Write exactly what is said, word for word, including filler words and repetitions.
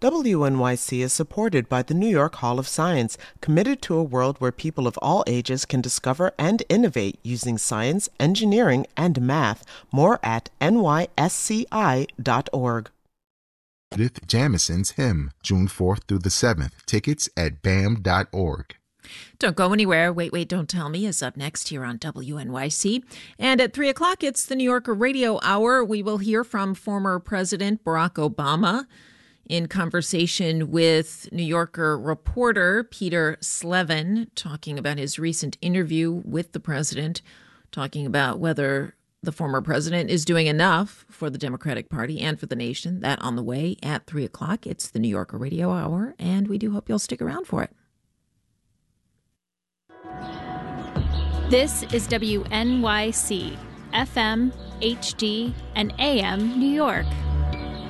W N Y C is supported by the New York Hall of Science, committed to a world where people of all ages can discover and innovate using science, engineering, and math. More at N Y S C I dot org. Judith Jamison's hymn, June fourth through the seventh. Tickets at B A M dot org. Don't go anywhere. Wait, Wait, Don't Tell Me is up next here on W N Y C. And at three o'clock, it's the New Yorker Radio Hour. We will hear from former President Barack Obama in conversation with New Yorker reporter Peter Slevin, talking about his recent interview with the president, talking about whether the former president is doing enough for the Democratic Party and for the nation. That on the way at three o'clock. It's the New Yorker Radio Hour, and we do hope you'll stick around for it. This is W N Y C, F M, H D, and A M New York.